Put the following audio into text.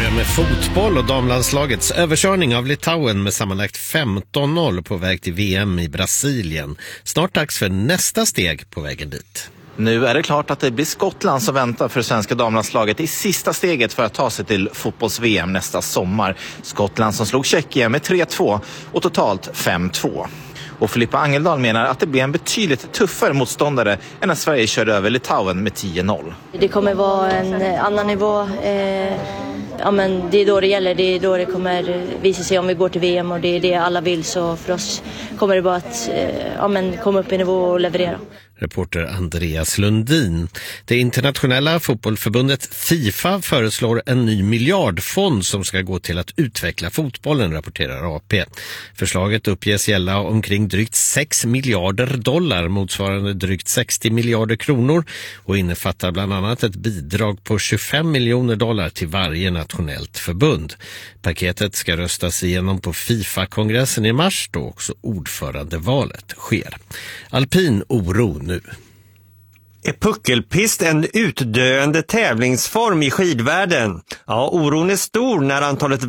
börjar med fotboll och damlandslagets överkörning av Litauen med sammanlagt 15-0 på väg till VM i Brasilien. Snart dags för nästa steg på vägen dit. Nu är det klart att det blir Skottland som väntar för svenska damlandslaget i sista steget för att ta sig till fotbolls-VM nästa sommar. Skottland som slog Tjeckien med 3-2 och totalt 5-2. Och Filippa Angeldal menar att det blir en betydligt tuffare motståndare än när Sverige körde över Litauen med 10-0. Det kommer vara en annan nivå. Men det är då det gäller. Det är då det kommer visa sig om vi går till VM, och det är det alla vill. Så för oss kommer det bara att komma upp i nivå och leverera. Reporter Andreas Lundin. Det internationella fotbollförbundet FIFA föreslår en ny miljardfond som ska gå till att utveckla fotbollen, rapporterar AP. Förslaget uppges gälla omkring drygt 6 miljarder dollar, motsvarande drygt 60 miljarder kronor, och innefattar bland annat ett bidrag på 25 miljoner dollar till varje nationellt förbund. Paketet ska röstas igenom på FIFA-kongressen i mars, då också ordförandevalet sker. Alpin oro nu. Är puckelpist en utdöende tävlingsform i skidvärlden? Ja, oron är stor när antalet